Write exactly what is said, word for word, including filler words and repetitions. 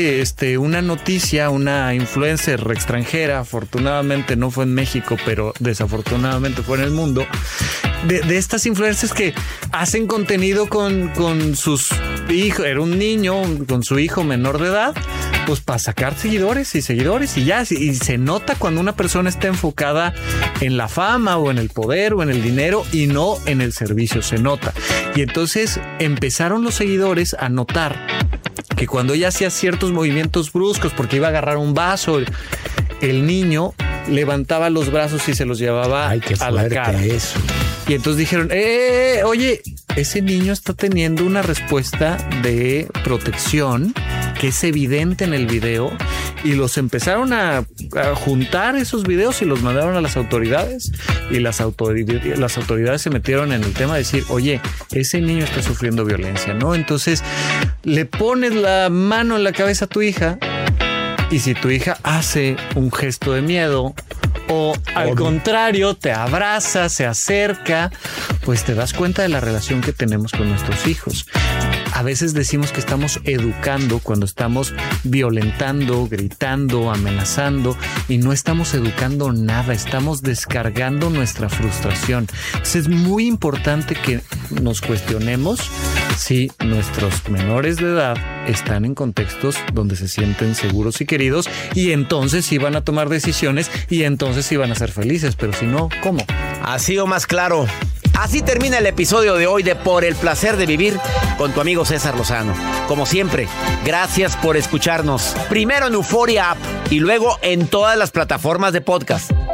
Este, una noticia, una influencer extranjera, afortunadamente no fue en México, pero desafortunadamente fue en el mundo, de, de estas influencers que hacen contenido con, con sus hijos, era un niño con su hijo menor de edad, pues para sacar seguidores y seguidores y ya, y se nota cuando una persona está enfocada en la fama o en el poder o en el dinero y no en el servicio, se nota. Y entonces empezaron los seguidores a notar que cuando ella hacía ciertos movimientos bruscos porque iba a agarrar un vaso, el, el niño levantaba los brazos y se los llevaba Ay, qué a la cara. eso. Y entonces dijeron, eh, oye, ese niño está teniendo una respuesta de protección que es evidente en el video, y los empezaron a, a juntar esos videos y los mandaron a las autoridades, y las autoridades, las autoridades se metieron en el tema de decir, oye, ese niño está sufriendo violencia, ¿no? Entonces le pones la mano en la cabeza a tu hija, y si tu hija hace un gesto de miedo o al contrario te abraza, se acerca, pues te das cuenta de la relación que tenemos con nuestros hijos. A veces decimos que estamos educando cuando estamos violentando, gritando, amenazando, y no estamos educando nada, estamos descargando nuestra frustración. Entonces es muy importante que nos cuestionemos si nuestros menores de edad están en contextos donde se sienten seguros y queridos, y entonces sí van a tomar decisiones y entonces sí van a ser felices, pero si no, ¿cómo? Así o más claro. Así termina el episodio de hoy de Por el Placer de Vivir con tu amigo César Lozano. Como siempre, gracias por escucharnos. Primero en Euforia App y luego en todas las plataformas de podcast.